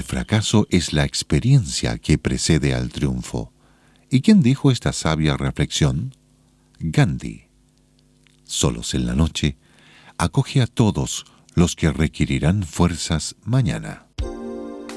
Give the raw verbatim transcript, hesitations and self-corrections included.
fracaso es la experiencia que precede al triunfo. ¿Y quién dijo esta sabia reflexión? Gandhi. Solos en la noche, acoge a todos los que requerirán fuerzas mañana.